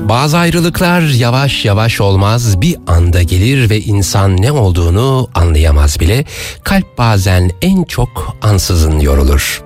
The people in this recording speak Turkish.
Bazı ayrılıklar yavaş yavaş olmaz, bir anda gelir ve insan ne olduğunu anlayamaz bile. Kalp bazen en çok ansızın yorulur.